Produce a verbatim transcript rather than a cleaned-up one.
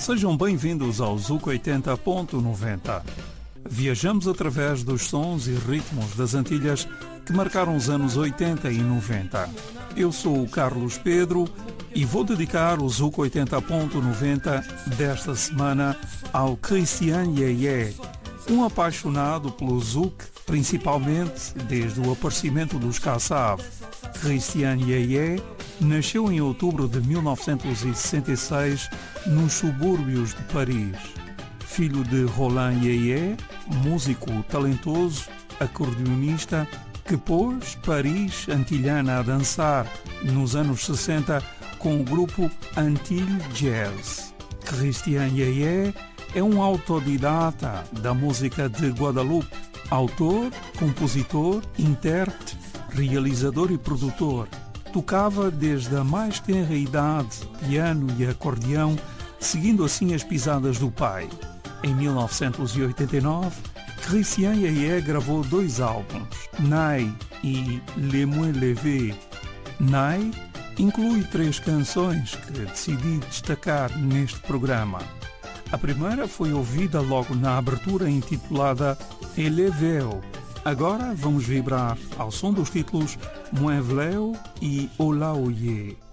Sejam bem-vindos ao Zuc oitenta ponto noventa. Viajamos através dos sons e ritmos das Antilhas que marcaram os anos oitenta e noventa. Eu sou o Carlos Pedro e vou dedicar o Zuc oitenta ponto noventa desta semana ao Christian Yeye, um apaixonado pelo Zuc, principalmente desde o aparecimento dos Kassav. Christian Yeye nasceu em outubro de mil novecentos e sessenta e seis nos subúrbios de Paris. Filho de Roland Yeye, músico talentoso, acordeonista, que pôs Paris antilhana a dançar nos anos sessenta com o grupo Antille Jazz. Christian Yeye é um autodidata da música de Guadalupe, autor, compositor, intérprete, realizador e produtor. Tocava desde a mais tenra idade piano e acordeão, seguindo assim as pisadas do pai. Em mil novecentos e oitenta e nove, Christian Yeye gravou dois álbuns, Nai e Les Moins Levés. Nai inclui três canções que decidi destacar neste programa. A primeira foi ouvida logo na abertura, intitulada Eleveu. Agora vamos vibrar ao som dos títulos Moins Vleu e Olaoye.